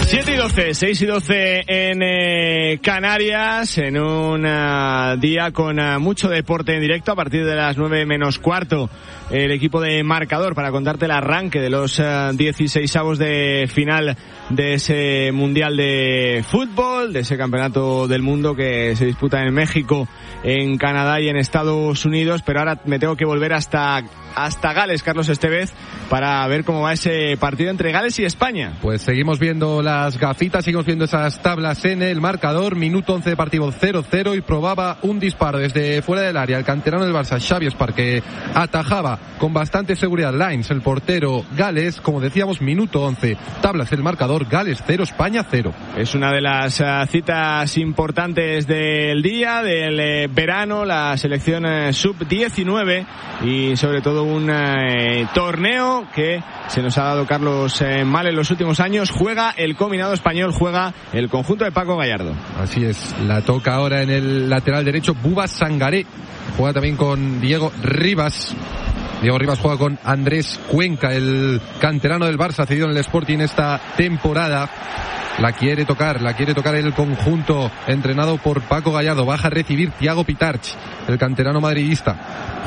7:12, 6:12 en Canarias, en un día con mucho deporte en directo. A partir de las 9 menos cuarto, el equipo de Marcador para contarte el arranque de los 16avos de final de ese Mundial de Fútbol, de ese Campeonato del Mundo que se disputa en México, en Canadá y en Estados Unidos. Pero ahora me tengo que volver hasta Gales, Carlos Estevez, para ver cómo va ese partido entre Gales y España. Pues seguimos viendo las gafitas, seguimos viendo esas tablas en el marcador. Minuto 11 de partido, 0-0, y probaba un disparo desde fuera del área el canterano del Barça, Xavi Espar, que atajaba con bastante seguridad Lines, el portero Gales. Como decíamos, minuto 11, tablas el marcador, Gales 0, España 0. Es una de las citas importantes del día, del verano, la selección sub-19, y sobre todo un torneo que se nos ha dado, Carlos, mal en los últimos años. Juega el combinado español, juega el conjunto de Paco Gallardo. Así es, la toca ahora en el lateral derecho Buba Sangaré, juega también con Diego Rivas. Diego Rivas juega con Andrés Cuenca, el canterano del Barça, cedido en el Sporting esta temporada. La quiere tocar el conjunto entrenado por Paco Gallardo. Baja a recibir Thiago Pitarch, el canterano madridista.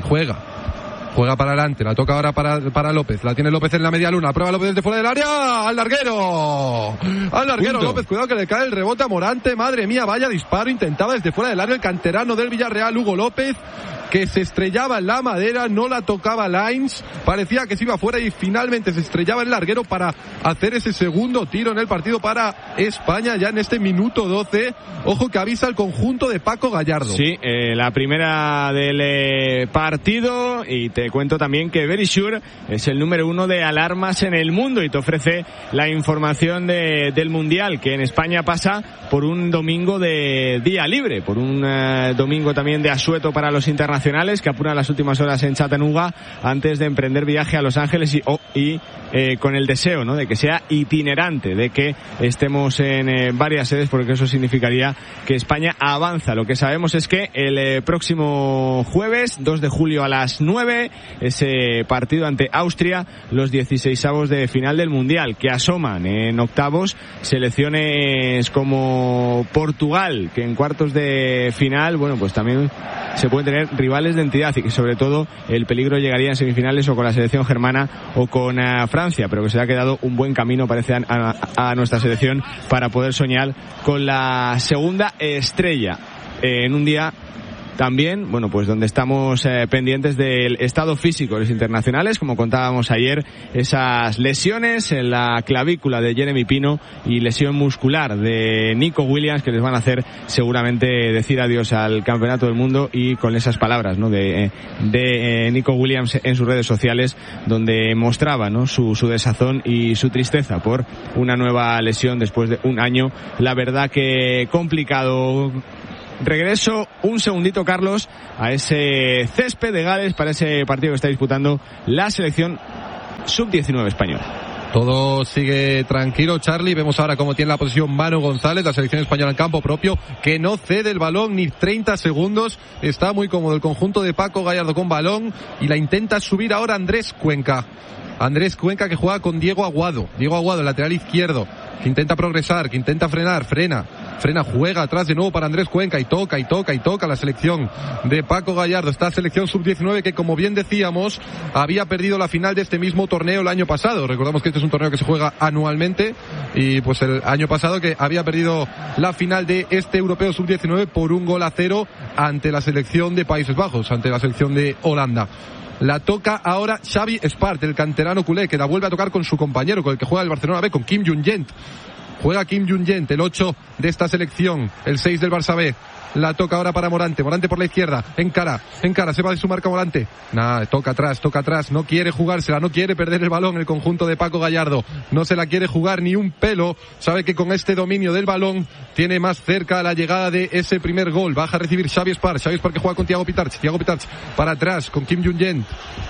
Juega para adelante, la toca ahora para López, la tiene López en la media luna, prueba López desde fuera del área, al larguero López, cuidado que le cae el rebote a Morante, madre mía, vaya disparo, intentaba desde fuera del área el canterano del Villarreal, Hugo López, que se estrellaba en la madera, no la tocaba Lines, parecía que se iba fuera y finalmente se estrellaba el larguero para hacer ese segundo tiro en el partido para España, ya en este minuto 12, ojo que avisa el conjunto de Paco Gallardo. Sí, la primera del partido, y te cuento también que Verisure es el número 1 de alarmas en el mundo y te ofrece la información del Mundial, que en España pasa por un domingo de día libre, por un domingo también de asueto para los internacionales, que apuran las últimas horas en Chattanooga antes de emprender viaje a Los Ángeles y con el deseo, ¿no?, de que sea itinerante, de que estemos en varias sedes, porque eso significaría que España avanza. Lo que sabemos es que el próximo jueves, 2 de julio a las 9, ese partido ante Austria, los 16avos de final del Mundial, que asoman en octavos selecciones como Portugal, que en cuartos de final, bueno, pues también se pueden tener rivales de entidad, y que sobre todo el peligro llegaría en semifinales o con la selección germana o con Francia, pero que se le ha quedado un buen camino, parece, a nuestra selección para poder soñar con la segunda estrella en un día también, bueno, pues donde estamos pendientes del estado físico de los internacionales, como contábamos ayer, esas lesiones en la clavícula de Jeremy Pino y lesión muscular de Nico Williams, que les van a hacer seguramente decir adiós al Campeonato del Mundo, y con esas palabras, ¿no?, de Nico Williams en sus redes sociales, donde mostraba, ¿no?, su desazón y su tristeza por una nueva lesión después de un año, la verdad que complicado. Regreso un segundito, Carlos, a ese césped de Gales para ese partido que está disputando la selección sub-19 española. Todo sigue tranquilo, Charlie. Vemos ahora cómo tiene la posición Manu González, la selección española en campo propio, que no cede el balón ni 30 segundos. Está muy cómodo el conjunto de Paco Gallardo con balón, y la intenta subir ahora Andrés Cuenca, que juega con Diego Aguado, el lateral izquierdo, que intenta progresar, que intenta frena, juega atrás de nuevo para Andrés Cuenca, y toca la selección de Paco Gallardo, esta selección sub-19 que, como bien decíamos, había perdido la final de este mismo torneo el año pasado. Recordamos que este es un torneo que se juega anualmente, y pues el año pasado que había perdido la final de este europeo sub-19 por 1-0 ante la selección de Países Bajos, ante la selección de Holanda. La toca ahora Xavi Espar, el canterano culé, que la vuelve a tocar con su compañero, con el que juega el Barcelona B, con Kim Jung-gent. Juega Kim Jung-gent, el 8 de esta selección, el 6 del Barça B. La toca ahora para Morante por la izquierda, encara, se va de su marca Morante. Toca atrás, no quiere jugársela, no quiere perder el balón el conjunto de Paco Gallardo, no se la quiere jugar ni un pelo, sabe que con este dominio del balón tiene más cerca la llegada de ese primer gol. Baja a recibir Xavi Espar que juega con Thiago Pitarch para atrás con Kim Jung-gent,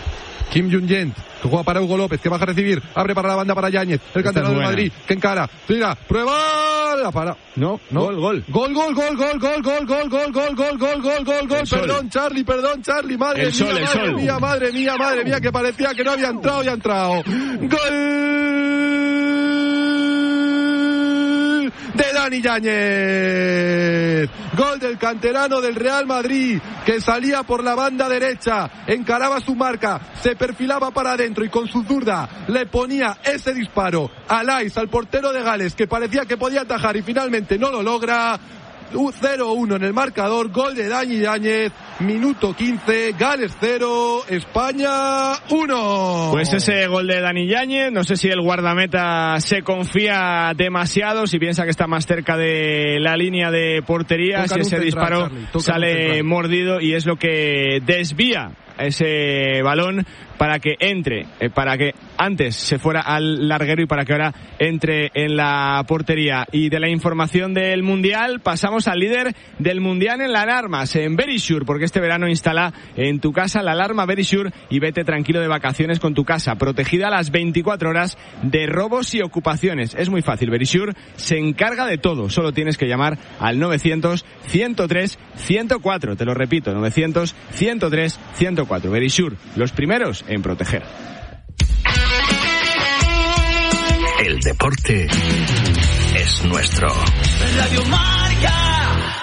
que juega para Hugo López, que baja a recibir, abre para la banda para Yáñez, el canterano de Madrid, que encara, tira, prueba, la para, no, gol, perdón Charlie, madre mía, que parecía que no había entrado, y ha entrado, gol Dani Yáñez. Gol del canterano del Real Madrid, que salía por la banda derecha, encaraba su marca, se perfilaba para adentro y con su zurda le ponía ese disparo a Lais, al portero de Gales, que parecía que podía atajar y finalmente no lo logra. 0-1 en el marcador, gol de Dani Yáñez, minuto 15, Gales 0, España 1. Pues ese gol de Dani Yáñez, no sé si el guardameta se confía demasiado, si piensa que está más cerca de la línea de portería, si ese disparo sale mordido y es lo que desvía ese balón para que entre, para que antes se fuera al larguero y para que ahora entre en la portería. Y de la información del Mundial pasamos al líder del Mundial en las alarmas, en Verisure, porque este verano instala en tu casa la alarma Verisure y vete tranquilo de vacaciones con tu casa, protegida a las 24 horas de robos y ocupaciones. Es muy fácil, Verisure se encarga de todo, solo tienes que llamar al 900-103-104, te lo repito, 900-103-104. Verisure, los primeros en proteger. El deporte es nuestro. Radio Marca.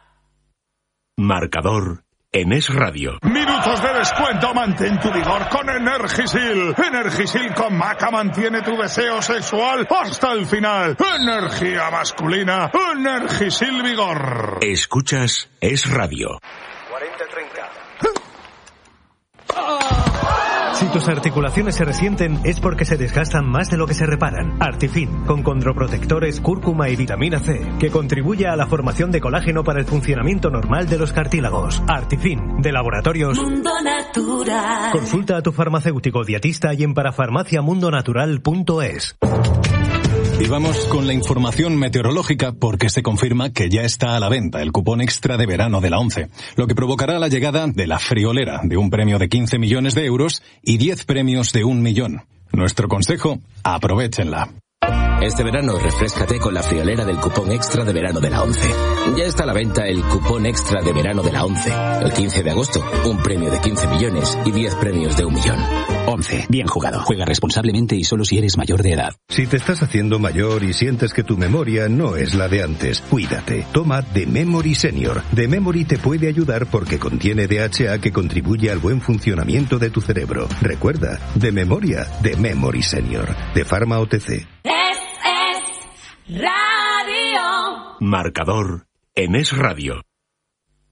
Marcador en Es Radio. Minutos de descuento, mantén tu vigor con Energisil. Energisil con Maca mantiene tu deseo sexual hasta el final. Energía masculina, Energisil Vigor. Escuchas Es Radio. 40-30. Si tus articulaciones se resienten es porque se desgastan más de lo que se reparan. Artifin, con condroprotectores, cúrcuma y vitamina C, que contribuye a la formación de colágeno para el funcionamiento normal de los cartílagos. Artifin, de Laboratorios Mundo Natural. Consulta a tu farmacéutico dietista y en parafarmaciamundonatural.es. Y vamos con la información meteorológica porque se confirma que ya está a la venta el cupón extra de verano de la ONCE, lo que provocará la llegada de la friolera de un premio de 15 millones de euros y 10 premios de 1 millón. Nuestro consejo, aprovéchenla. Este verano refréscate con la friolera del cupón extra de verano de la ONCE. Ya está a la venta el cupón extra de verano de la ONCE. El 15 de agosto, un premio de 15 millones y 10 premios de 1 millón. ONCE, bien jugado. Juega responsablemente y solo si eres mayor de edad. Si te estás haciendo mayor y sientes que tu memoria no es la de antes, cuídate. Toma The Memory Senior. The Memory te puede ayudar porque contiene DHA que contribuye al buen funcionamiento de tu cerebro. Recuerda, de memoria, The Memory Senior. De Pharma OTC. Radio. Marcador en Es Radio.